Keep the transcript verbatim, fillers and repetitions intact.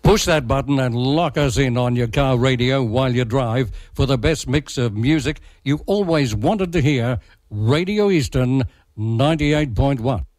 Push that button and lock us in on your car radio while you drive for the best mix of music you always wanted to hear. Radio Eastern ninety-eight point one.